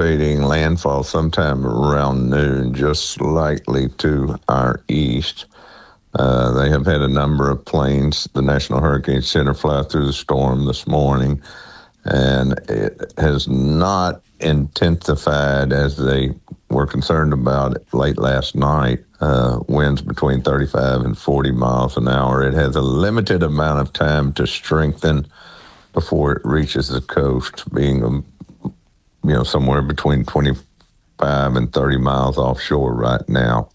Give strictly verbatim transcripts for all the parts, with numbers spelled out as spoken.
anticipating landfall sometime around noon, just slightly to our east. Uh, they have had a number of planes, the National Hurricane Center, fly through the storm this morning, and it has not intensified as they were concerned about it late last night. Uh, winds between thirty-five and forty miles an hour. It has a limited amount of time to strengthen before it reaches the coast, being um, you know somewhere between twenty-five and thirty miles offshore right now.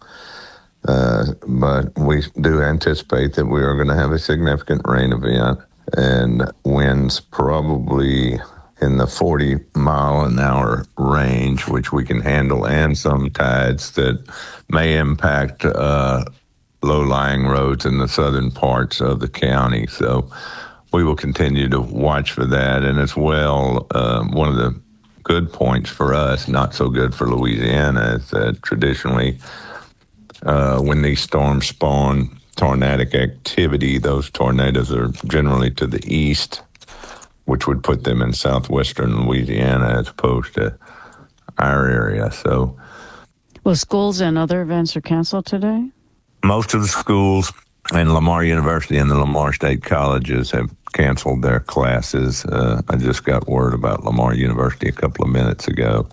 Uh, but we do anticipate that we are going to have a significant rain event, and winds probably in the forty mile an hour range, which we can handle, and some tides that may impact uh, low-lying roads in the southern parts of the county. So we will continue to watch for that. And as well, uh, one of the good points for us, not so good for Louisiana, is that traditionally uh, when these storms spawn tornadic activity, those tornadoes are generally to the east, which would put them in southwestern Louisiana as opposed to our area. So, well, schools and other events are canceled today? Most of the schools and Lamar University and the Lamar State Colleges have canceled their classes. Uh, I just got word about Lamar University a couple of minutes ago.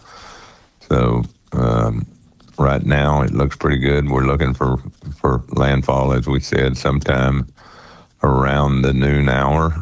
So um, right now it looks pretty good. We're looking for, for landfall, as we said, sometime around the noon hour.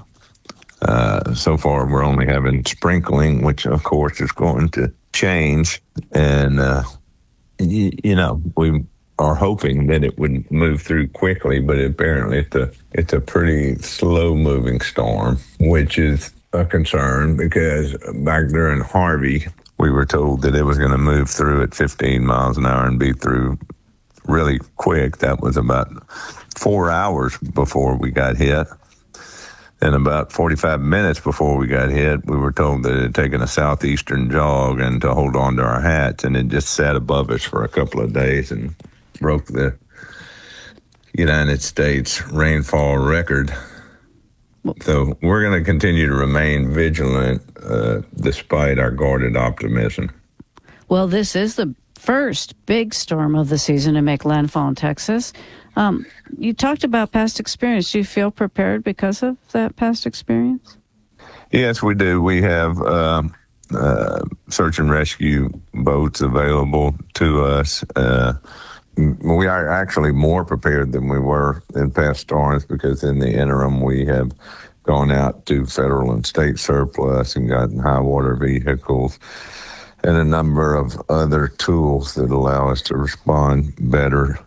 Uh, so far, we're only having sprinkling, which, of course, is going to change. And, uh, y- you know, we are hoping that it would move through quickly, but apparently it's a, it's a pretty slow-moving storm, which is a concern because back during Harvey, we were told that it was going to move through at fifteen miles an hour and be through really quick. That was about four hours before we got hit. And about forty-five minutes before we got hit, we were told that it had taken a southeastern jog and to hold on to our hats, and it just sat above us for a couple of days and broke the United States rainfall record. So we're going to continue to remain vigilant uh, despite our guarded optimism. Well, this is the first big storm of the season to make landfall in Texas. Um, you talked about past experience. Do you feel prepared because of that past experience? Yes, we do. We have uh, uh, search and rescue boats available to us. Uh, we are actually more prepared than we were in past storms because in the interim we have gone out to federal and state surplus and gotten high water vehicles and a number of other tools that allow us to respond better.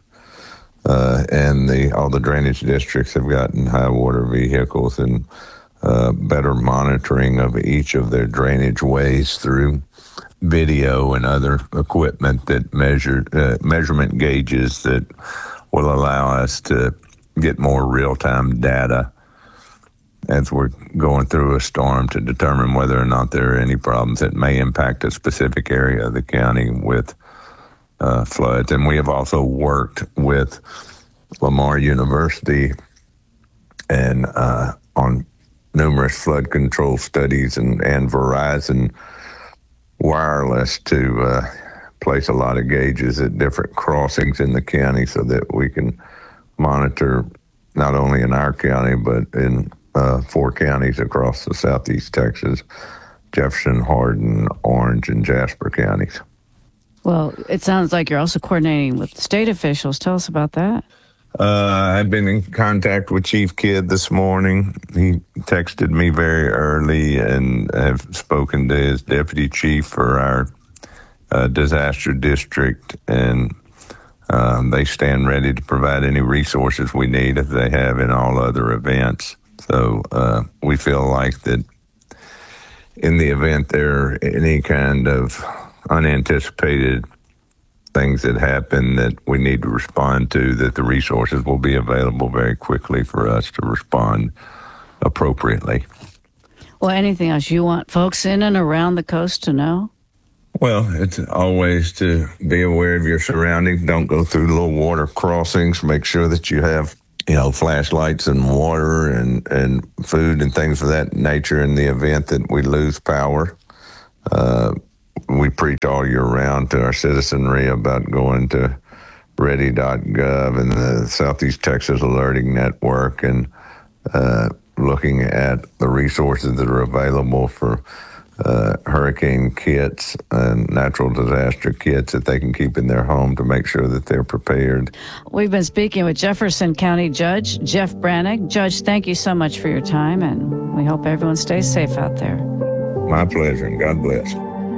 Uh, and the all the drainage districts have gotten high water vehicles and uh, better monitoring of each of their drainage ways through video and other equipment that measure uh, measurement gauges that will allow us to get more real-time data as we're going through a storm to determine whether or not there are any problems that may impact a specific area of the county with Uh, floods. And we have also worked with Lamar University and uh, on numerous flood control studies and, and Verizon Wireless to uh, place a lot of gauges at different crossings in the county so that we can monitor not only in our county but in uh, four counties across the southeast Texas, Jefferson, Hardin, Orange, and Jasper counties. Well, it sounds like you're also coordinating with state officials. Tell us about that. Uh, I've been in contact with Chief Kidd this morning. He texted me very early and have spoken to his deputy chief for our uh, disaster district, and um, they stand ready to provide any resources we need as they have in all other events. So uh, we feel like that in the event there are any kind of unanticipated things that happen that we need to respond to, that the resources will be available very quickly for us to respond appropriately. Well, anything else you want folks in and around the coast to know? Well, it's always to be aware of your surroundings. Don't go through little water crossings. Make sure that you have, you know, flashlights and water and, and food and things of that nature in the event that we lose power. Uh, we preach all year round to our citizenry about going to ready dot gov and the Southeast Texas Alerting Network and uh, looking at the resources that are available for uh, hurricane kits and natural disaster kits that they can keep in their home to make sure that they're prepared. We've been speaking with Jefferson County Judge Jeff Brannick. Judge, thank you so much for your time, and we hope everyone stays safe out there. My pleasure, and God bless.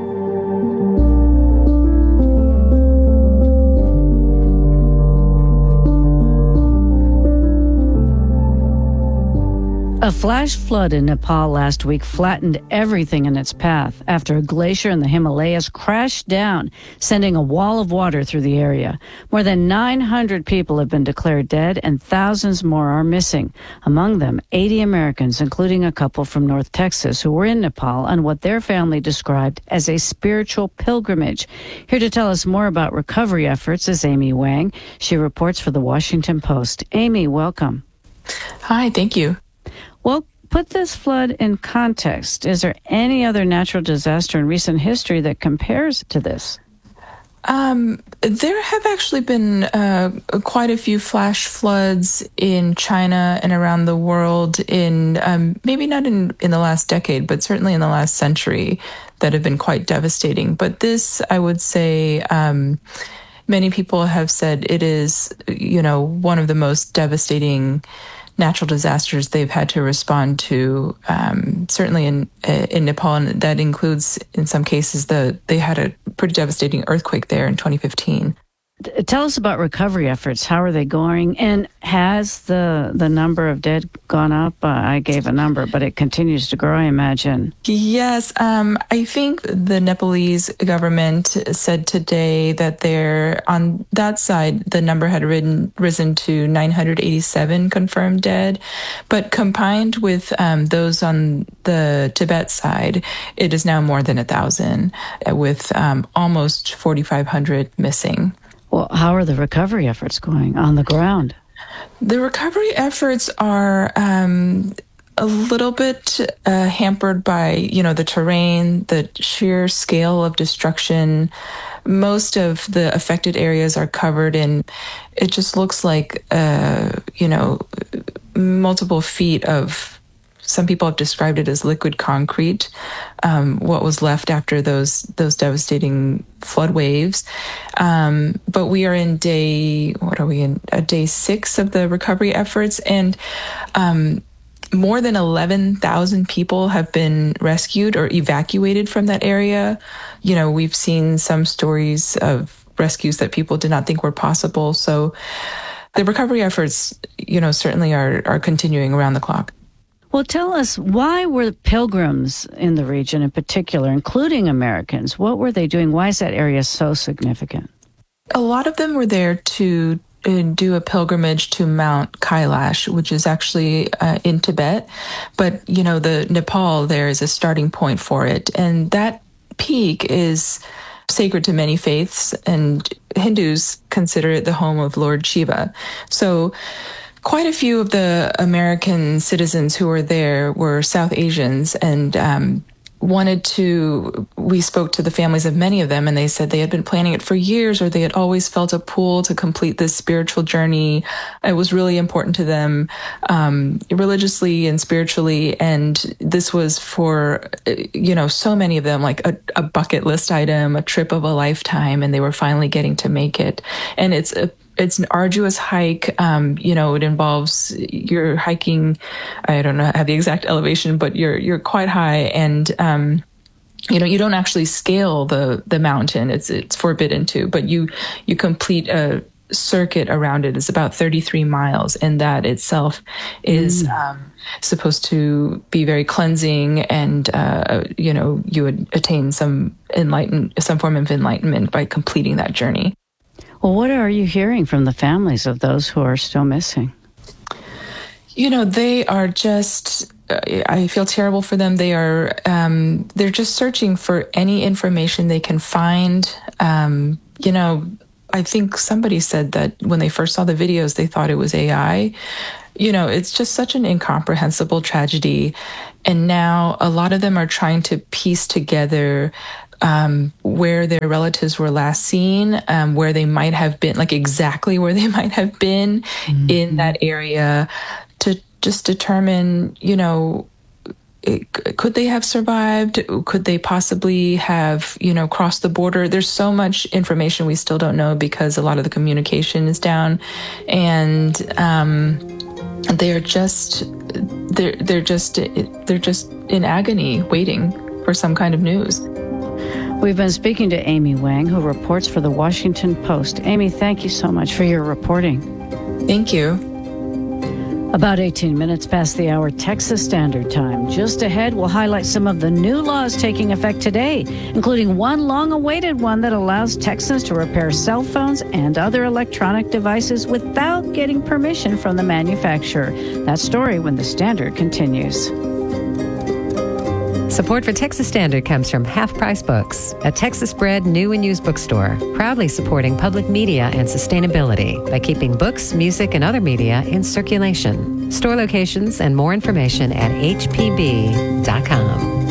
A flash flood in Nepal last week flattened everything in its path after a glacier in the Himalayas crashed down, sending a wall of water through the area. More than nine hundred people have been declared dead and thousands more are missing. Among them, eighty Americans, including a couple from North Texas who were in Nepal on what their family described as a spiritual pilgrimage. Here to tell us more about recovery efforts is Amy Wang. She reports for the Washington Post. Amy, welcome. Hi, thank you. Well, put this flood in context. Is there any other natural disaster in recent history that compares to this? Um, there have actually been uh, quite a few flash floods in China and around the world in um, maybe not in, in the last decade, but certainly in the last century that have been quite devastating. But this, I would say, um, many people have said it is, you know, one of the most devastating natural disasters they've had to respond to, um, certainly in in Nepal, and that includes, in some cases, the they had a pretty devastating earthquake there in twenty fifteen. Tell us about recovery efforts. How are they going? And has the the number of dead gone up? Uh, I gave a number, but it continues to grow, I imagine. Yes. Um, I think the Nepalese government said today that they're on that side, the number had risen, risen to nine hundred eighty-seven confirmed dead. But combined with um, those on the Tibet side, it is now more than a thousand, with um, almost forty-five hundred missing. Well, how are the recovery efforts going on the ground? The recovery efforts are um, a little bit uh, hampered by, you know, the terrain, the sheer scale of destruction. Most of the affected areas are covered in, it just looks like, uh, you know, multiple feet of, some people have described it as liquid concrete, um, what was left after those those devastating flood waves. Um, but we are in day, what are we in, uh, day six of the recovery efforts, and um, more than eleven thousand people have been rescued or evacuated from that area. You know, we've seen some stories of rescues that people did not think were possible. So the recovery efforts, you know, certainly are are continuing around the clock. Well, tell us, why were pilgrims in the region in particular, including Americans, what were they doing? Why is that area so significant? A lot of them were there to uh, do a pilgrimage to Mount Kailash, which is actually uh, in Tibet. But, you know, the Nepal there is a starting point for it. And that peak is sacred to many faiths, and Hindus consider it the home of Lord Shiva. So quite a few of the American citizens who were there were South Asians, and um, wanted to, we spoke to the families of many of them, and they said they had been planning it for years, or they had always felt a pull to complete this spiritual journey. It was really important to them, um, religiously and spiritually. And this was for, you know, so many of them, like a, a bucket list item, a trip of a lifetime, and they were finally getting to make it. And it's a It's an arduous hike. Um, you know, it involves, you're hiking, I don't know, have the exact elevation, but you're you're quite high, and um, you know, you don't actually scale the the mountain. It's it's forbidden to, but you you complete a circuit around it. It's about thirty-three miles, and that itself is mm. um, supposed to be very cleansing, and uh, you know, you would attain some enlighten some form of enlightenment by completing that journey. Well, what are you hearing from the families of those who are still missing? You know, they are just, uh, I feel terrible for them. They are, um, they're just searching for any information they can find. Um, you know, I think somebody said that when they first saw the videos, they thought it was A I. You know, it's just such an incomprehensible tragedy. And now a lot of them are trying to piece together um, where their relatives were last seen, um, where they might have been, like exactly where they might have been mm-hmm. in that area, to just determine, you know, it, could they have survived? Could they possibly have, you know, crossed the border? There's so much information we still don't know because a lot of the communication is down, and um, they're just they're they're just they're just in agony, waiting for some kind of news. We've been speaking to Amy Wang, who reports for the Washington Post. Amy, thank you so much for your reporting. Thank you. About eighteen minutes past the hour, Texas Standard Time. Just ahead, we'll highlight some of the new laws taking effect today, including one long-awaited one that allows Texans to repair cell phones and other electronic devices without getting permission from the manufacturer. That story when the Standard continues. Support for Texas Standard comes from Half Price Books, a Texas-bred new and used bookstore, proudly supporting public media and sustainability by keeping books, music, and other media in circulation. Store locations and more information at h p b dot com.